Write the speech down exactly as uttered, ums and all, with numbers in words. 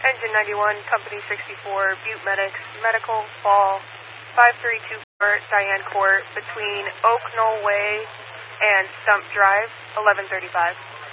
Engine ninety-one, Company sixty-four, Butte Medics, Medical, Fall, five three two four, Diane Court, between Oak Knoll Way and Stump Drive, eleven thirty-five.